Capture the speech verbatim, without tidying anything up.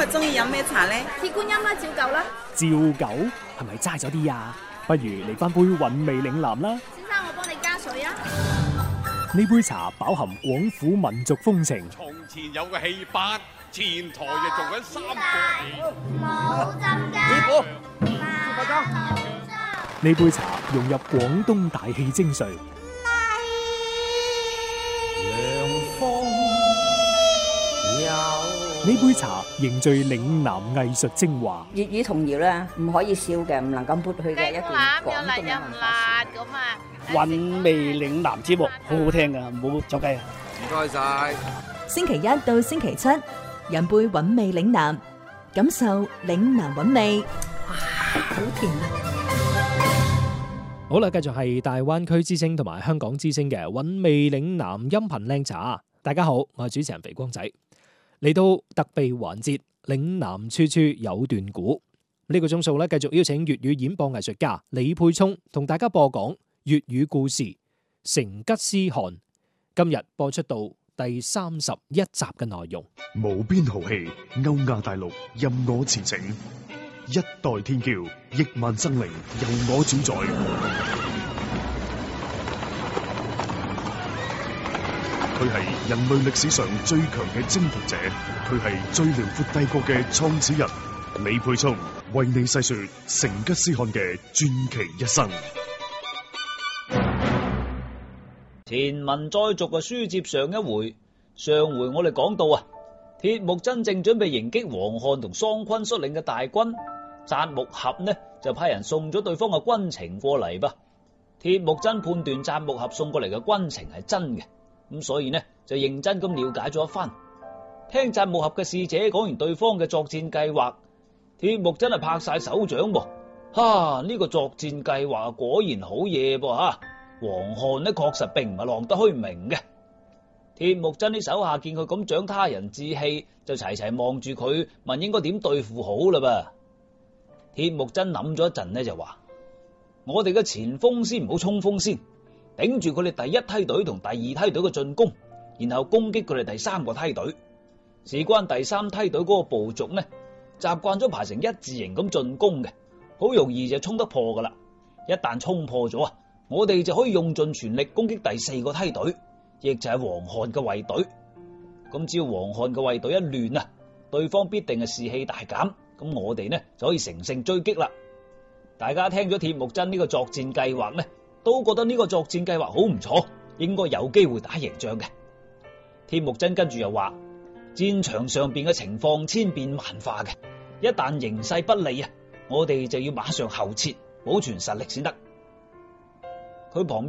日中意飲咩茶呢？ 鐵觀音啦，照舊啦。 照舊係咪齋咗啲啊？不如嚟翻杯韻味嶺南啦。 先生，我幫你加水啊。 呢杯茶飽含廣府民族風情。 從前有個戲班，前台就做緊三個冇浸㗎。 師傅， 呢杯茶融入廣東大氣精髓。呢杯茶凝聚嶺南藝術精華。 粵語童謠咧，唔可以少嘅，唔能夠抹去嘅一段廣東嘅文化。 咁啊， 韻味嶺南節目好好聽噶，唔好走雞啊！ 唔該晒。 星期一到星期七，飲杯韻味嶺南，感受嶺南韻味。哇，好甜啊！ 好啦，繼續係大灣區之聲同埋香港之聲嘅韻味嶺南音頻靚茶。大家好，我係主持人肥光仔。嚟到特備環節，嶺南處處有段古。呢、這個鐘數咧，繼續邀請粵語演播藝術家李沛聰同大家播講粵語故事《成吉思汗》。今日播出到第三十一集嘅內容。 無邊豪氣，歐亞大陸任我馳騁，一代天驕，億萬生靈由我主宰。佢係人類歷史上最強嘅征服者，佢係最遼闊帝國嘅創始人。李沛聰為你細說成吉思汗嘅傳奇一生。 前文再續嘅書接上一回，上回我哋講到啊，鐵木真正準備迎擊黃漢同桑昆率領嘅大軍，札木合呢就派人送咗對方嘅軍情過嚟噃。鐵木真判斷札木合送過嚟嘅軍情係真嘅。咁所以呢就認真咁了解咗一番，聽札木合嘅使者講完對方嘅作戰計劃，鐵木真係拍晒手掌噃，哈！呢、這個作戰計劃果然好嘢噃吓，黃漢呢確實並唔係浪得虛名嘅。鐵木真啲手下見佢咁長他人志氣，就齊齊望住佢，問應該點對付好啦噃。鐵木真諗咗一陣呢就話：我哋嘅前鋒先唔好衝鋒先。頂住佢哋第一梯隊同第二梯隊嘅進攻，然後攻擊佢哋第三個梯隊。事關第三梯隊嗰個部族呢，習慣咗排成一字形咁進攻嘅，好容易就衝得破噶啦。一旦衝破咗啊，我哋就可以用盡全力攻擊第四個梯隊，亦就係黃漢嘅衛隊。咁只要黃漢嘅衛隊一亂啊，對方必定係士氣大減，咁我哋呢就可以乘勝追擊啦。大家聽咗鐵木真呢個作戰計劃呢，都覺得呢個作戰計劃好唔錯，應該有機會打贏仗嘅。鐵木真跟住又話，戰場上邊嘅情況千變萬化嘅，一旦形勢不利啊，我哋就要馬上後撤，保存實力先得。佢旁邊